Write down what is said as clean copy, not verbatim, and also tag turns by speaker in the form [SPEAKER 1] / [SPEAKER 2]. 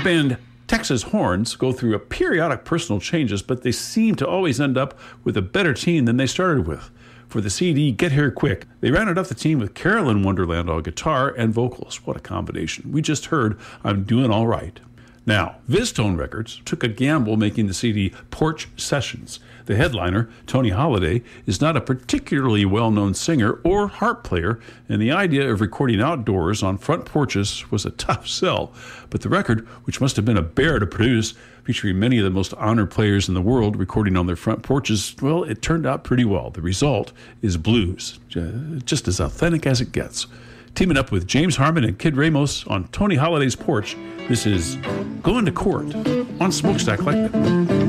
[SPEAKER 1] band Texas Horns go through a periodic personal changes, but they seem to always end up with a better team than they started with. For the CD Get Here Quick, they rounded up the team with Carolyn Wonderland on guitar and vocals. What a combination. We just heard I'm Doing All Right. Now, VizTone Records took a gamble making the CD Porch Sessions. The headliner, Tony Holiday, is not a particularly well-known singer or harp player, and the idea of recording outdoors on front porches was a tough sell. But the record, which must have been a bear to produce, featuring many of the most honored players in the world recording on their front porches, well, it turned out pretty well. The result is blues, just as authentic as it gets. Teaming up with James Harmon and Kid Ramos on Tony Holiday's porch, this is Going to Court on Smokestack Like That.